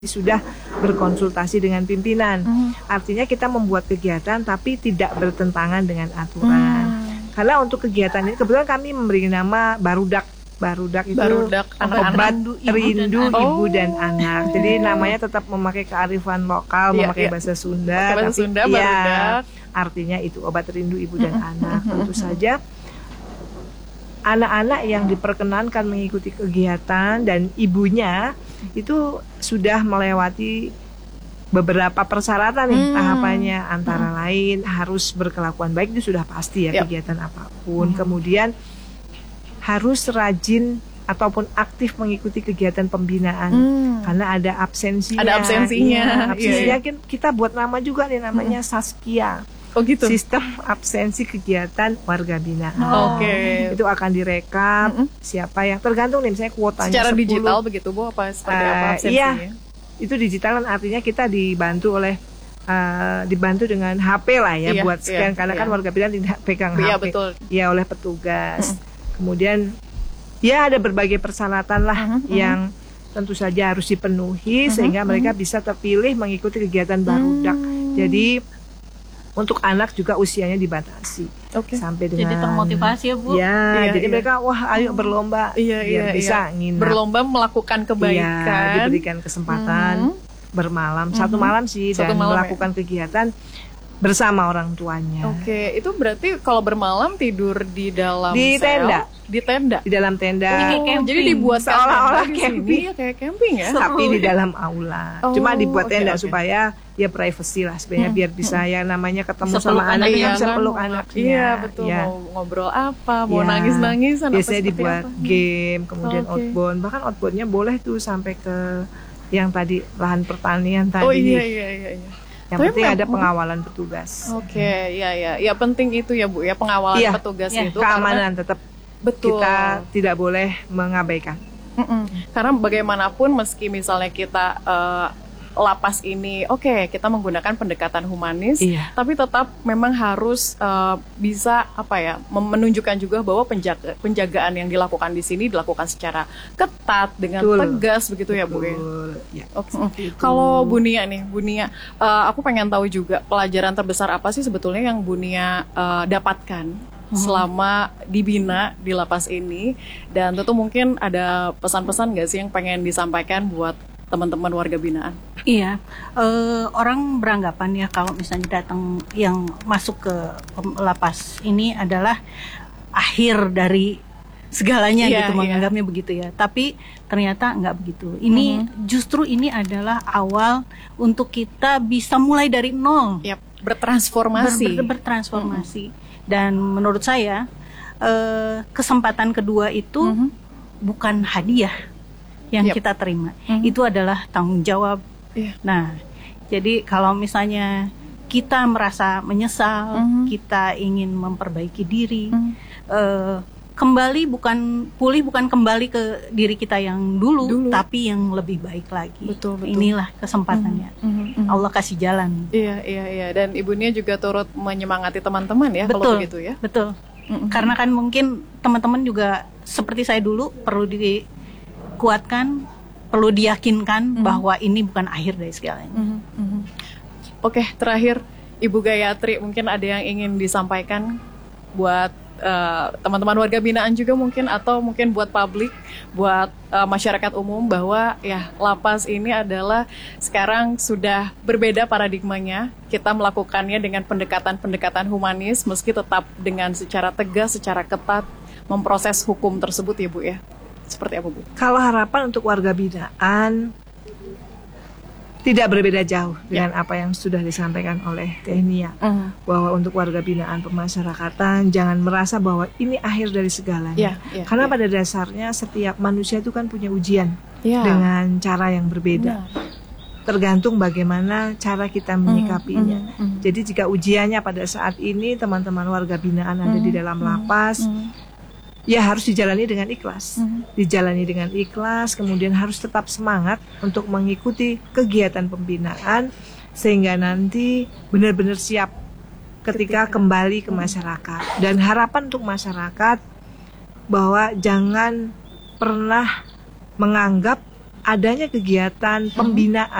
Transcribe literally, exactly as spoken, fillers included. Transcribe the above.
sudah berkonsultasi dengan pimpinan. Hmm. Artinya kita membuat kegiatan tapi tidak bertentangan dengan aturan. Hmm. Karena untuk kegiatan ini kebetulan kami memberi nama Barudak. Barudak itu Barudak anak-anak. obat Rindu rindu ibu dan ibu dan, anak. anak. Oh. Jadi namanya tetap memakai kearifan lokal, Iya, memakai iya. bahasa Sunda, Pakai bahasa tapi Sunda, ya, Barudak. artinya itu obat rindu ibu dan Mm-mm, anak. mm-mm, Tentu saja anak-anak yang diperkenankan mengikuti kegiatan dan ibunya itu sudah melewati beberapa persyaratan nih Hmm. tahapannya, antara lain harus berkelakuan baik, itu sudah pasti ya, Yap. kegiatan apapun. Hmm. Kemudian harus rajin ataupun aktif mengikuti kegiatan pembinaan. Hmm. Karena ada absensinya. Ada absensinya. Iya, absensinya Iya, kan kita buat nama juga nih, namanya Saskia. Oh gitu. Sistem absensi kegiatan warga binaan. Oh. Oke. Itu akan direkap Mm-mm. siapa yang tergantung nih, misalnya kuotanya Secara sepuluh. digital begitu Bu, apa seperti Eh, apa absensinya? iya. Itu digital kan artinya kita dibantu oleh eh, dibantu dengan H P lah ya, Iya, buat scan, iya, karena kan iya. warga binaan tidak pegang Iya H P. betul. Ya, oleh petugas. Kemudian ya ada berbagai persyaratan lah Mhm, mhm. yang tentu saja harus dipenuhi Mhm, sehingga mhm. mereka bisa terpilih mengikuti kegiatan Barudak. Hmm. Jadi untuk anak juga usianya dibatasi Oke. sampai dengan Jadi termotivasi ya Bu. Ya, Iya, jadi iya. mereka wah ayo berlomba Iya, biar iya, bisa iya. nginap. Berlomba melakukan kebaikan. Iya, diberikan kesempatan Mhm. bermalam, satu Mhm. malam sih, Satu dan malam, ya? melakukan kegiatan bersama orang tuanya. Oke, itu berarti kalau bermalam tidur di dalam Di sel? tenda. Di tenda. Di dalam tenda, Kayak Oh, camping. jadi dibuat Seolah-olah tenda di camping. sini, ya kayak camping ya. tapi Seru di ya. dalam aula. Oh, Cuma dibuat oke, tenda oke. supaya ya privacy lah sebenarnya, Hmm, biar bisa ya namanya ketemu Bisa sama peluk anaknya, anaknya, bisa kan? peluk anaknya. Iya betul, Ya. mau ngobrol apa, mau Ya. nangis-nangisan apa Biasanya seperti dibuat apa. game, kemudian Oke. outbound. Bahkan outboundnya boleh tuh sampai ke yang tadi lahan pertanian tadi. Oh iya iya iya iya. Yang Tapi penting mem- ada pengawalan petugas. Oke, ya ya. Ya penting itu ya Bu ya, pengawalan Iya, petugas iya. itu karena Keamanan tetap betul. kita tidak boleh mengabaikan. Mm-mm. Karena bagaimanapun meski misalnya kita eh, lapas ini oke, kita menggunakan pendekatan humanis, Iya. tapi tetap memang harus eh, bisa apa ya, mem- menunjukkan juga bahwa penjaga, penjagaan yang dilakukan di sini dilakukan secara ketat dengan Betul. tegas begitu ya Bu ya. Betul. Ya. Oke. Seperti itu. Kalau Bu Nia nih, Bu Nia, eh, aku pengen tahu juga pelajaran terbesar apa sih sebetulnya yang Bu Nia eh, dapatkan selama dibina di lapas ini, dan tentu mungkin ada pesan-pesan nggak sih yang pengen disampaikan buat teman-teman warga binaan? Iya, eh, orang beranggapan ya kalau misalnya datang yang masuk ke pem- lapas ini adalah akhir dari segalanya Iya, gitu, iya. menganggapnya begitu ya. Tapi ternyata nggak begitu. Ini Mhm. justru ini adalah awal untuk kita bisa mulai dari nol, Ya, bertransformasi. ber- ber- bertransformasi. Dan menurut saya eh, kesempatan kedua itu Mhm. bukan hadiah yang Yap. kita terima, Mhm. itu adalah tanggung jawab. Iya. Nah, jadi kalau misalnya kita merasa menyesal, Mhm. kita ingin memperbaiki diri, Mhm. eh, kembali bukan pulih bukan kembali ke diri kita yang dulu, Dulu. tapi yang lebih baik lagi. Betul, betul. Inilah kesempatannya. Mhm, mhm. Allah kasih jalan. Iya, iya, iya. Dan Ibu Nia juga turut menyemangati teman-teman ya kalau Betul. begitu ya. Betul. Mhm. Karena kan mungkin teman-teman juga seperti saya dulu perlu dikuatkan, perlu diyakinkan Mhm. bahwa ini bukan akhir dari segalanya. Mhm, mhm. Oke, terakhir Ibu Gayatri, mungkin ada yang ingin disampaikan buat eh, teman-teman warga binaan juga mungkin, atau mungkin buat publik, buat eh, masyarakat umum, bahwa ya lapas ini adalah sekarang sudah berbeda paradigmanya. Kita melakukannya dengan pendekatan-pendekatan humanis, meski tetap dengan secara tegas, secara ketat memproses hukum tersebut ya Bu ya. Seperti apa Bu? Kalau harapan untuk warga binaan tidak berbeda jauh Ya. dengan apa yang sudah disampaikan oleh Teh Nia, Mhm. bahwa untuk warga binaan pemasyarakatan jangan merasa bahwa ini akhir dari segalanya. Ya, ya, Karena ya. pada dasarnya setiap manusia itu kan punya ujian Ya. dengan cara yang berbeda. Benar. Tergantung bagaimana cara kita menyikapinya. Mhm, mhm. Jadi jika ujiannya pada saat ini teman-teman warga binaan ada di dalam lapas, Mhm. ya harus dijalani dengan ikhlas. Mhm. Dijalani dengan ikhlas, kemudian harus tetap semangat untuk mengikuti kegiatan pembinaan sehingga nanti benar-benar siap ketika Ketika. kembali ke masyarakat. Dan harapan untuk masyarakat bahwa jangan pernah menganggap adanya kegiatan pembinaan